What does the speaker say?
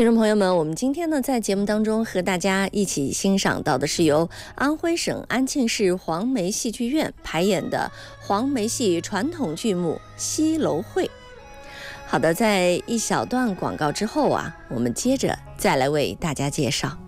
听众朋友们，我们今天呢在节目当中和大家一起欣赏到的是由安徽省安庆市黄梅戏剧院排演的黄梅戏传统剧目《西楼会》。好的，在一小段广告之后啊，我们接着再来为大家介绍。